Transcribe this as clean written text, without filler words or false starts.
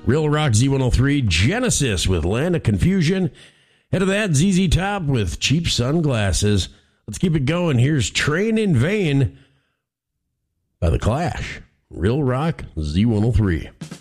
Real Rock Z103, Genesis with Land of Confusion. Head of that, ZZ Top with Cheap Sunglasses. Let's keep it going. Here's Train in Vain by The Clash. Real Rock Z103.